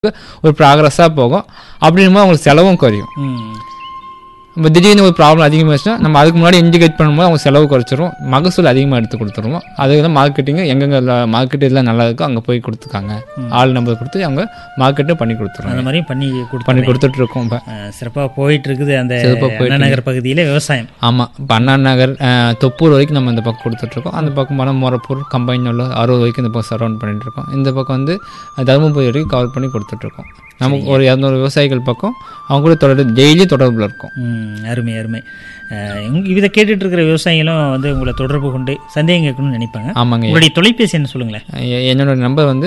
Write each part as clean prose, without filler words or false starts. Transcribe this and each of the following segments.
ஒரு ப்ராக்ரஸாக போகும். அப்படின்னும் அவங்களுக்கு செலவும் குறையும். இப்போ திடீர்னு ஒரு ப்ராப்ளம் அதிகமாகிடுச்சுன்னா நம்ம அதுக்கு முன்னாடி இண்டிகேட் பண்ணும்போது அவங்க செலவு குறைச்சிரும், மகசூல் அதிகமாக எடுத்து கொடுத்துருவோம். அதுக்கு தான் மார்க்கெட்டிங்கு எங்கெங்கே மார்க்கெட் இதெல்லாம் நல்லா இருக்கோ அங்கே போய் கொடுத்துருக்காங்க. ஆள் நம்பர் கொடுத்து அவங்க மார்க்கெட்டும் பண்ணி கொடுத்துருவோம். அந்த மாதிரி பண்ணி கொடுத்துட்ருக்கோம். இப்போ சிறப்பாக போயிட்டு இருக்குது அந்த அண்ணா நகர் பகுதியில் விவசாயம். ஆமாம், இப்போ அண்ணா நகர் தொப்பூர் வரைக்கும் நம்ம இந்த பக்கம் கொடுத்துட்ருக்கோம். அந்த பக்கம் மனம் மோரப்பூர் கம்பைனில் 60 வரைக்கும் இந்த பக்கம் சரௌண்ட் பண்ணிகிட்ருக்கோம். இந்த பக்கம் வந்து தருமபுரி வரைக்கும் கவர் பண்ணி கொடுத்துட்ருக்கோம். நமக்கு ஒரு 200 விவசாயிகள் பக்கம் அவங்க கூட டெய்லி தொடர்பில் இருக்கும். அருமை அருமை. இதை கேட்டுட்டு இருக்கிற விவசாயிகளும் வந்து உங்களை தொடர்பு கொண்டு சந்தேகம் கேட்கணும்னு நினைப்பாங்க. ஆமாங்க. உங்களுடைய தொலைபேசி என்ன சொல்லுங்களேன். என்னோட நம்பர் வந்து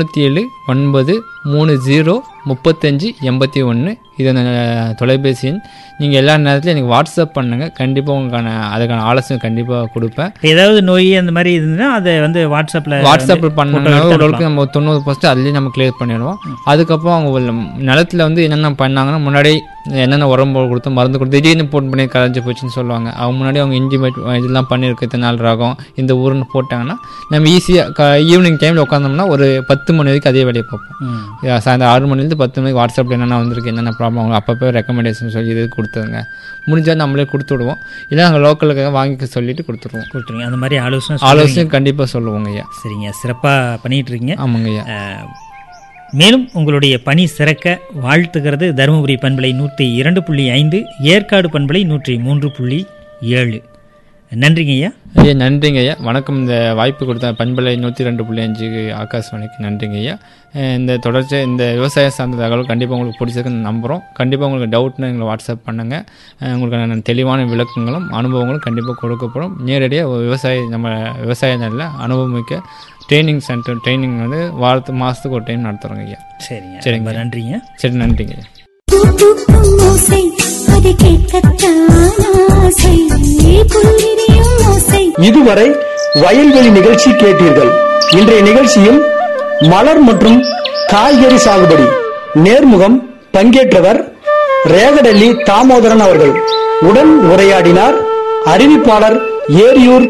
9793033581. இது தொலைபேசி எண். நீங்கள் எல்லா நேரத்துலையும் எனக்கு வாட்ஸ்அப் பண்ணுங்கள். கண்டிப்பாக உங்களுக்கான அதுக்கான ஆலோசனை கண்டிப்பாக கொடுப்பேன். ஏதாவது நோய் அந்த மாதிரி இருந்ததுன்னா அதை வந்து வாட்ஸ்அப்பில் பண்ணாலும் ஓரளவுக்கு நம்ம 90% அதுலேயும் நம்ம கிளியர் பண்ணிடுவோம். அதுக்கப்புறம் அவங்க நிலத்தில் வந்து என்னென்ன பண்ணாங்கன்னா முன்னாடி என்னென்ன உரம் கொடுத்து மருந்து கொடுத்து திடீர்னு போட்டு பண்ணி கரைஞ்சி போச்சுன்னு சொல்லுவாங்க. அவங்க முன்னாடி அவங்க இன்டிமேட் இதெல்லாம் பண்ணியிருக்கு, இத்தனை நாள் ராகம் இந்த ஊருன்னு போட்டாங்கன்னா நம்ம ஈஸியாக ஈவினிங் டைமில் உட்காந்தோம்னா ஒரு 10 மணி வரைக்கும் அதே வேலையை பார்ப்போம். சாயந்தரம் 6 மணிலேருந்து 10 மணிக்கு வாட்ஸ்அப்பில் என்னென்ன வந்திருக்கு, என்னென்ன ப்ராப்ளம் அவங்க அப்பப்போ ரெக்கமெண்டேஷன் சொல்லி இது கொடுத்துருங்க. முடிஞ்சால் நம்மளே கொடுத்து விடுவோம். இல்லை நாங்கள் லோக்கலுக்காக வாங்கிக்க சொல்லிட்டு கொடுத்துருவோம். அந்த மாதிரி ஆலோசனை கண்டிப்பாக சொல்லுவோங்க ஐயா. சரிங்க, சிறப்பாக பண்ணிகிட்டு இருக்கீங்க. ஆமாங்க ஐயா. மேலும் உங்களுடைய பணி சிறக்க வாழ்த்துகிறது தருமபுரி பண்பலை 102.5, ஏற்காடு பண்பலை 103.7. நன்றிங்க ஐயா. ஐயா நன்றிங்க ஐயா. வணக்கம். இந்த வாய்ப்பு கொடுத்த பண்பலை 102.5 ஆகாஷ்வாணிக்கு நன்றிங்க ஐயா. இந்த தொடர்ச்சி இந்த விவசாயம் சார்ந்த தகவல் கண்டிப்பாக உங்களுக்கு பிடிச்சிருக்குன்னு நம்புகிறோம். கண்டிப்பாக உங்களுக்கு டவுட்னு எங்களை வாட்ஸ்அப் பண்ணுங்கள். உங்களுக்கு தெளிவான விளக்கங்களும் அனுபவங்களும் கண்டிப்பாக கொடுக்கப்படும். நேரடியாக நம்ம விவசாய நல்ல அனுபவமிக்க ட்ரைனிங் சென்டர் ட்ரைனிங் வந்து மாதத்துக்கு ஒரு டைம் நடத்துகிறோங்க ஐயா. சரிங்க, நன்றிங்க. சரி, நன்றிங்க ஐயா. இதுவரை வயல்வெளி நிகழ்ச்சி கேட்டீர்கள். இன்றைய நிகழ்ச்சியில் மலர் மற்றும் காய்கறி சாகுபடி நேர்முகம் பங்கேற்றவர் ரேகடல்லி தாமோதரன் அவர்கள். உடன் உரையாடினார் அறிவிப்பாளர் ஏரியூர்